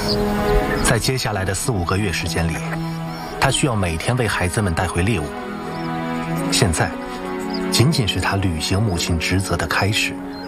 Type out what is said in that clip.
在接下来的4、5个月时间里，他需要每天为孩子们带回猎物。现在，仅仅是他履行母亲职责的开始。